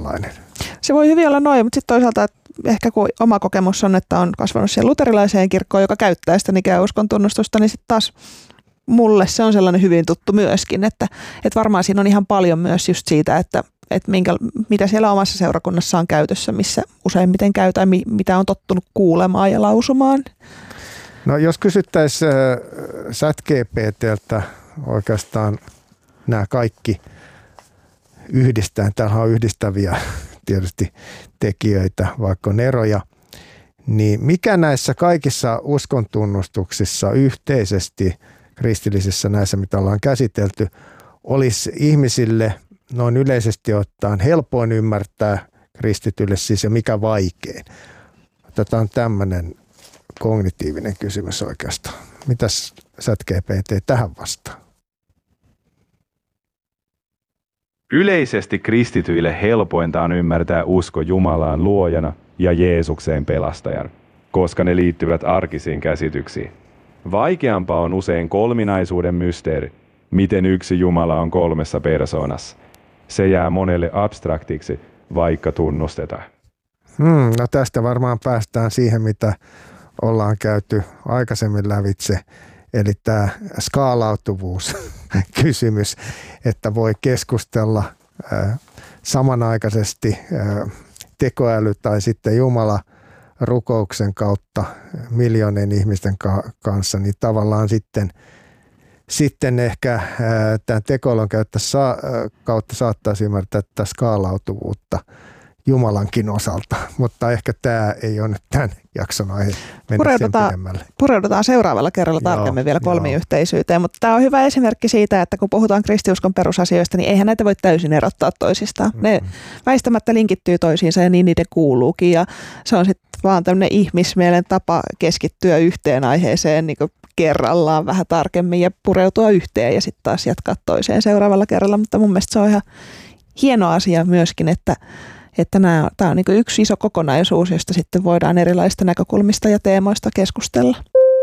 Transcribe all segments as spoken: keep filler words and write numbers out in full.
jumalainen. Se voi hyvin olla noin, mutta sitten toisaalta että ehkä kun oma kokemus on, että on kasvanut siihen luterilaiseen kirkkoon, joka käyttää sitä Nikean uskon tunnustusta, niin sitten taas mulle se on sellainen hyvin tuttu myöskin, että, että varmaan siinä on ihan paljon myös just siitä, että, että minkä, mitä siellä omassa seurakunnassa on käytössä, missä useimmiten käytetään, mitä on tottunut kuulemaan ja lausumaan. No jos kysyttäisiin ChatGPT:ltä oikeastaan nämä kaikki yhdistään, täällä on yhdistäviä tietysti tekijöitä, vaikka on eroja, niin mikä näissä kaikissa uskontunnustuksissa yhteisesti kristillisissä näissä, mitä ollaan käsitelty, olisi ihmisille noin yleisesti ottaen helpoin ymmärtää kristitylle siis ja mikä vaikein? Otetaan tämmöinen kognitiivinen kysymys oikeastaan. Mitäs ChatGPT tähän vastaa? Yleisesti kristityille helpointa on ymmärtää usko Jumalaan luojana ja Jeesukseen pelastajana, koska ne liittyvät arkisiin käsityksiin. Vaikeampaa on usein kolminaisuuden mysteeri, miten yksi Jumala on kolmessa persoonassa. Se jää monelle abstraktiksi, vaikka tunnustetaan. Hmm, no tästä varmaan päästään siihen, mitä ollaan käyty aikaisemmin lävitse, eli tämä skaalautuvuuskysymys, että voi keskustella äh, samanaikaisesti äh, tekoäly tai sitten Jumala rukouksen kautta miljoonien ihmisten ka- kanssa, niin tavallaan sitten, sitten ehkä äh, tämän tekoälyn sa- äh, kautta saattaisi ymmärtää tätä skaalautuvuutta Jumalankin osalta, mutta ehkä tämä ei ole nyt tämän jakson aihe mennä sen pidemmälle. Pureudutaan seuraavalla kerralla joo, tarkemmin vielä kolmiyhteisyyteen, mutta tämä on hyvä esimerkki siitä, että kun puhutaan kristiuskon perusasioista, niin eihän näitä voi täysin erottaa toisistaan. Mm-hmm. Ne väistämättä linkittyy toisiinsa ja niin niiden kuuluukin ja se on sitten vaan tämmöinen ihmismielen tapa keskittyä yhteen aiheeseen niin kuin kerrallaan vähän tarkemmin ja pureutua yhteen ja sitten taas jatkaa toiseen seuraavalla kerralla, mutta mun mielestä se on ihan hieno asia myöskin, että Että tämä on niin yksi iso kokonaisuus, josta sitten voidaan erilaisista näkökulmista ja teemoista keskustella.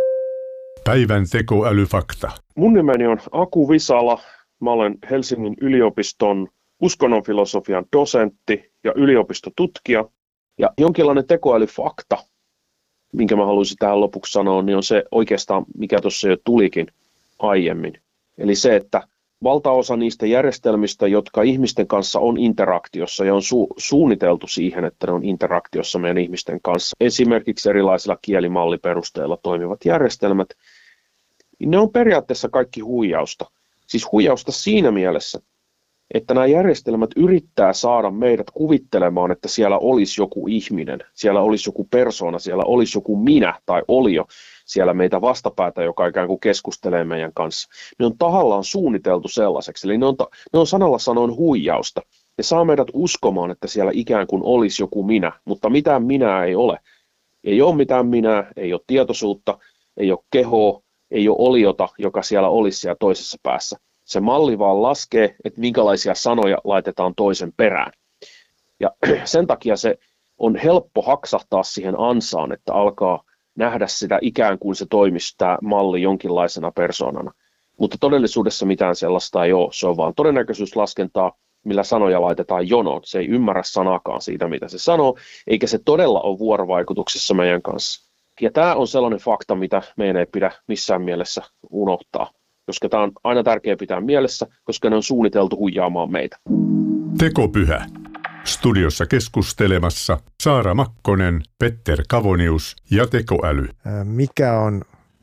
Päivän tekoälyfakta. Mun nimeni on Aku Visala. Mä olen Helsingin yliopiston uskonnonfilosofian dosentti ja yliopistotutkija. Ja jonkinlainen tekoälyfakta, minkä mä haluaisin tähän lopuksi sanoa, niin on se oikeastaan, mikä tuossa jo tulikin aiemmin. Eli se, että valtaosa niistä järjestelmistä, jotka ihmisten kanssa on interaktiossa ja on su- suunniteltu siihen, että ne on interaktiossa meidän ihmisten kanssa, esimerkiksi erilaisilla kielimalliperusteilla toimivat järjestelmät, niin ne on periaatteessa kaikki huijausta. Siis huijausta siinä mielessä, että nämä järjestelmät yrittää saada meidät kuvittelemaan, että siellä olisi joku ihminen, siellä olisi joku persoona, siellä olisi joku minä tai olio, siellä meitä vastapäätä, joka ikään kuin keskustelee meidän kanssa. Ne on tahallaan suunniteltu sellaiseksi, eli ne on, ta- ne on sanalla sanoen huijausta. Ne saa meidät uskomaan, että siellä ikään kuin olisi joku minä, mutta mitään minää ei ole. Ei ole mitään minää, ei ole tietoisuutta, ei ole kehoa, ei ole oliota, joka siellä olisi siellä toisessa päässä. Se malli vaan laskee, että minkälaisia sanoja laitetaan toisen perään. Ja sen takia se on helppo haksahtaa siihen ansaan, että alkaa nähdä sitä ikään kuin se toimisi tämä malli jonkinlaisena persoonana. Mutta todellisuudessa mitään sellaista ei ole. Se on vaan todennäköisyyslaskentaa, millä sanoja laitetaan jonoon. Se ei ymmärrä sanakaan siitä, mitä se sanoo, eikä se todella ole vuorovaikutuksessa meidän kanssa. Ja tämä on sellainen fakta, mitä meidän ei pidä missään mielessä unohtaa, koska tämä on aina tärkeää pitää mielessä, koska ne on suunniteltu huijaamaan meitä. Tekopyhä. Studiossa keskustelemassa Saara Makkonen, Petter Kavonius ja tekoäly. Mikä on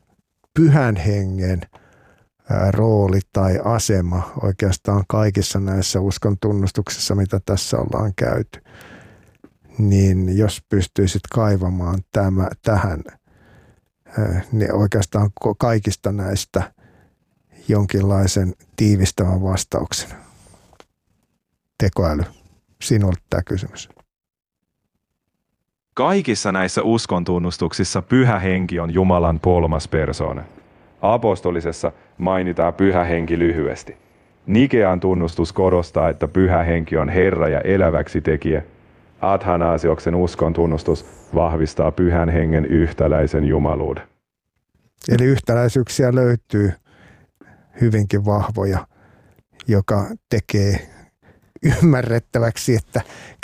pyhän hengen rooli tai asema oikeastaan kaikissa näissä uskon tunnustuksissa, mitä tässä ollaan käyty? Niin jos pystyisit kaivamaan tämä, tähän niin oikeastaan kaikista näistä jonkinlaisen tiivistävän vastauksen. Tekoäly. Sinulle tämä kysymys. Kaikissa näissä uskontunnustuksissa pyhä henki on Jumalan kolmas persoona. Apostolisessa mainitaan pyhä henki lyhyesti. Nikean tunnustus korostaa, että pyhä henki on Herra ja eläväksi tekijä. Athanasioksen uskon tunnustus vahvistaa pyhän hengen yhtäläisen jumaluuden. Eli yhtäläisyyksiä löytyy hyvinkin vahvoja, joka tekee ymmärrettäväksi, että